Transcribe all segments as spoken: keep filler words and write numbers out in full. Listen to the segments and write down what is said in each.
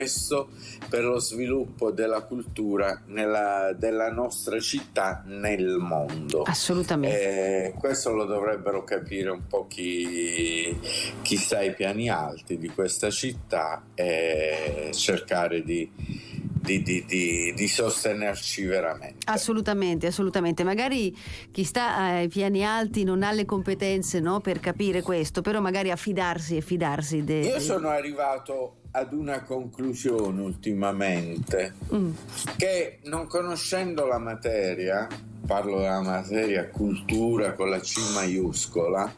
questo per lo sviluppo della cultura nella, della nostra città nel mondo. Assolutamente. Eh, questo lo dovrebbero capire un po' chi, chi sta ai piani alti di questa città e cercare di Di, di, di, di sostenerci veramente. Assolutamente, assolutamente. Magari chi sta ai piani alti non ha le competenze, no, per capire questo, però magari affidarsi e fidarsi. De, Io de... sono arrivato ad una conclusione ultimamente, mm. che non conoscendo la materia, parlo della materia cultura con la C maiuscola,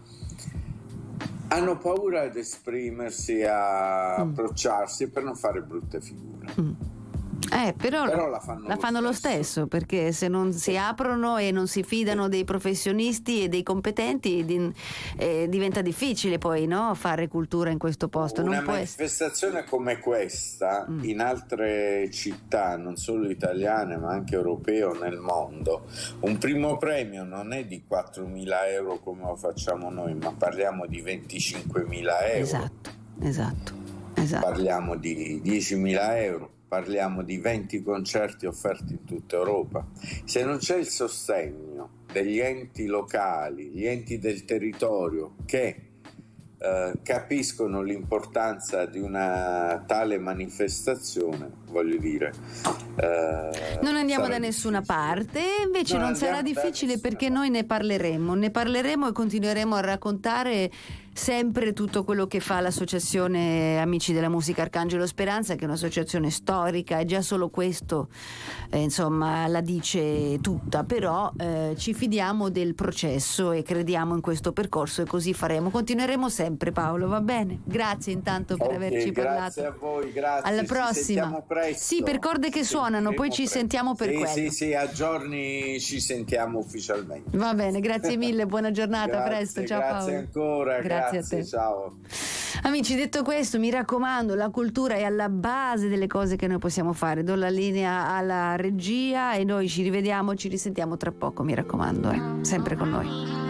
hanno paura ad esprimersi, a mm. approcciarsi per non fare brutte figure. Mm. Eh, però, però la fanno, la lo, fanno stesso. lo stesso, perché se non si aprono e non si fidano dei professionisti e dei competenti di, eh, diventa difficile poi, no, fare cultura in questo posto. Una non manifestazione essere... come questa mm. in altre città, non solo italiane ma anche europee o nel mondo, un primo premio non è di quattromila euro come lo facciamo noi, ma parliamo di venticinquemila euro. Esatto, esatto, esatto. Parliamo di diecimila euro. Parliamo di venti concerti offerti in tutta Europa. Se non c'è il sostegno degli enti locali, gli enti del territorio che eh, capiscono l'importanza di una tale manifestazione, voglio dire, eh, non andiamo da nessuna difficile. parte, invece non, non sarà difficile perché parte. Noi ne parleremo, ne parleremo e continueremo a raccontare sempre tutto quello che fa l'associazione Amici della Musica Arcangelo Speranza, che è un'associazione storica e già solo questo eh, insomma la dice tutta, però eh, ci fidiamo del processo e crediamo in questo percorso e così faremo, continueremo sempre. Paolo, va bene? Grazie intanto per okay, averci parlato. Grazie a voi, grazie. Alla ci prossima. Presto. Sì, per corde che ci suonano, poi ci presto. sentiamo per sì, quello. Sì, sì, a giorni ci sentiamo ufficialmente. Va bene, grazie mille, buona giornata, grazie, a presto, ciao grazie Paolo. Grazie ancora, grazie. Grazie, a te. Ciao. Amici, detto questo, mi raccomando, la cultura è alla base delle cose che noi possiamo fare. Do la linea alla regia e noi ci rivediamo, ci risentiamo tra poco, mi raccomando, eh. sempre con noi.